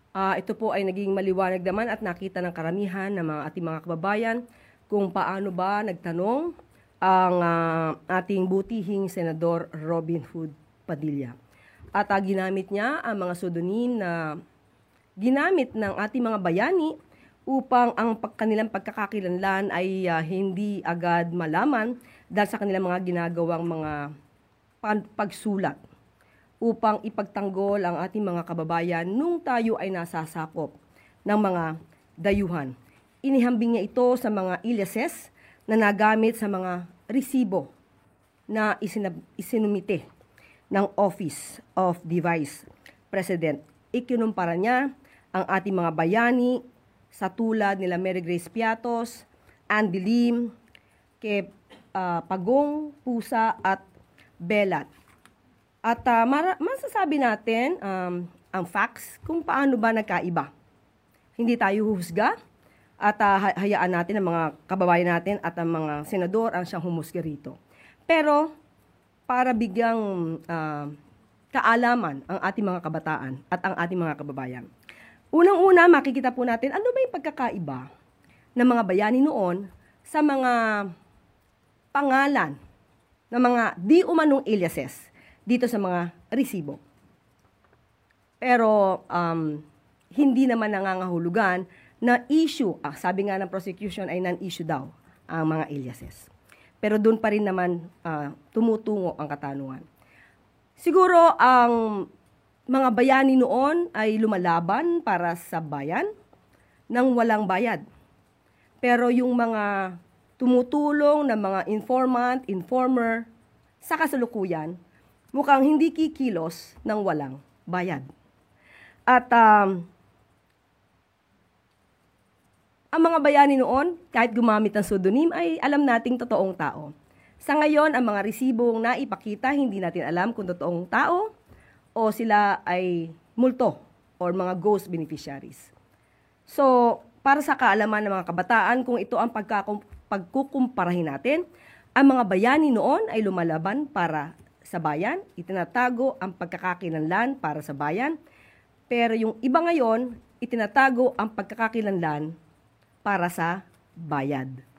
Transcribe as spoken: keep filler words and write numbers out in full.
Uh, ito po ay naging maliwanag naman at nakita ng karamihan ng mga ating mga kababayan kung paano ba nagtanong ang uh, ating butihing Senador Robin Hood Padilla. At uh, ginamit niya ang mga pseudonym na ginamit ng ating mga bayani upang ang pag kanilang pagkakakilanlan ay uh, hindi agad malaman dahil sa kanilang mga ginagawang mga pagsulat upang ipagtanggol ang ating mga kababayan nung tayo ay nasasakop ng mga dayuhan. Inihambing niya ito sa mga iliases na nagamit sa mga resibo na isinab- isinumite ng Office of the Vice President. Ikinumpara niya ang ating mga bayani sa tulad nila Mary Grace Piatos, Andy Lim, kay uh, Pagong, Pusa at Belat. At uh, mara- masasabi natin um, ang facts kung paano ba nagkaiba. Hindi tayo huhusga at uh, hayaan natin ang mga kababayan natin at ang mga senador ang siyang humusga rito. Pero para bigyang uh, kaalaman ang ating mga kabataan at ang ating mga kababayan. Unang-una, makikita po natin ano ba yung pagkakaiba ng mga bayani noon sa mga pangalan ng mga di umanong aliases dito sa mga resibo. Pero um, hindi naman nangangahulugan na issue, ah, sabi nga ng prosecution ay non-issue daw ang mga aliases. Pero doon pa rin naman uh, tumutungo ang katanungan. Siguro ang mga bayani noon ay lumalaban para sa bayan nang walang bayad. Pero yung mga tumutulong na mga informant, informer, sa kasalukuyan, mukhang hindi kikilos ng walang bayad. At um, ang mga bayani noon, kahit gumamit ng pseudonym, ay alam nating totoong tao. Sa ngayon, ang mga resibong naipakita, hindi natin alam kung totoong tao o sila ay multo or mga ghost beneficiaries. So, para sa kaalaman ng mga kabataan, kung ito ang pagkakum- pagkukumparahin natin, ang mga bayani noon ay lumalaban para sa bayan, itinatago ang pagkakakilanlan para sa bayan, pero yung iba ngayon, itinatago ang pagkakakilanlan para sa bayad.